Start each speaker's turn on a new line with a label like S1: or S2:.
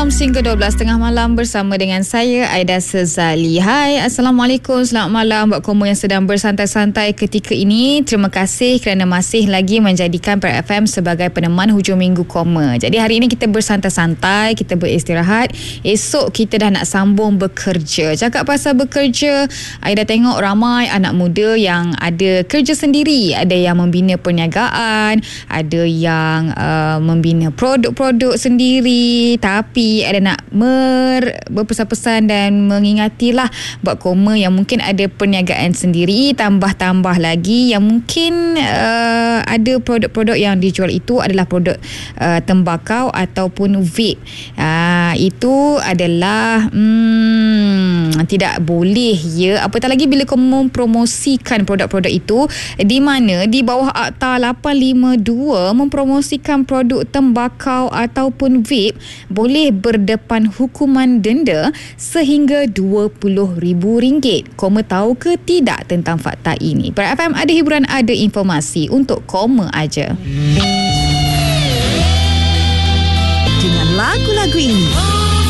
S1: Hingga 12 tengah malam bersama dengan saya Aida Sezali. Hai, Assalamualaikum, selamat malam buat kamu yang sedang bersantai-santai ketika ini. Terima kasih kerana masih lagi menjadikan Perak FM sebagai peneman hujung minggu koma. Jadi hari ini kita bersantai-santai, kita beristirahat. Esok kita dah nak sambung bekerja. Cakap pasal bekerja, Aida tengok ramai anak muda yang ada kerja sendiri. Ada yang membina perniagaan, ada yang membina produk-produk sendiri, tapi ada nak berpesan-pesan dan mengingatilah buat koma yang mungkin ada perniagaan sendiri, tambah-tambah lagi yang mungkin ada produk-produk yang dijual itu adalah produk tembakau ataupun vape. Itu adalah tidak boleh ya, apatah lagi bila kamu mempromosikan produk-produk itu di mana di bawah Akta 852 mempromosikan produk tembakau ataupun vape boleh berdepan hukuman denda sehingga RM20,000. Koma tahu ke tidak tentang fakta ini? Perak FM ada hiburan, ada informasi untuk koma aja.
S2: Dengan lagu-lagu ini